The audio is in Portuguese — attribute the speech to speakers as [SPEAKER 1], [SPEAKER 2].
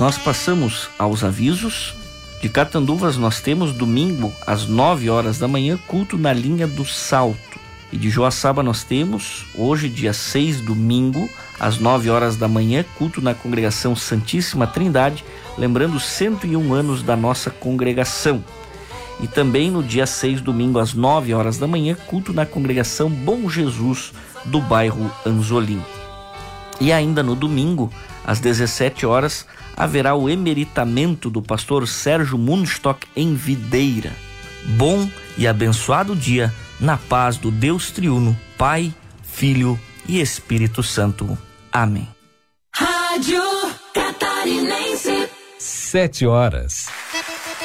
[SPEAKER 1] Nós passamos aos avisos. De Catanduvas nós temos domingo às 9 horas da manhã, culto na linha do Salto. E de Joaçaba nós temos, hoje dia 6, domingo, às 9 horas da manhã, culto na congregação Santíssima Trindade, lembrando 101 anos da nossa congregação. E também no dia 6, domingo, às 9 horas da manhã, culto na congregação Bom Jesus, do bairro Anzolim. E ainda no domingo, às 17 horas, haverá o emeritamento do pastor Sérgio Mundstock em Videira. Bom e abençoado dia, na paz do Deus triuno, Pai, Filho e Espírito Santo. Amém.
[SPEAKER 2] Rádio Catarinense.
[SPEAKER 3] 7 horas.